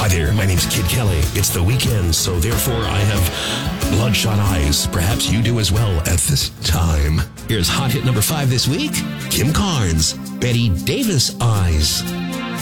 Hi there, my name's Kid Kelly. It's the weekend, so therefore I have bloodshot eyes. Perhaps you do as well at this time. Here's hot hit number 5 this week. Kim Carnes, Betty Davis Eyes.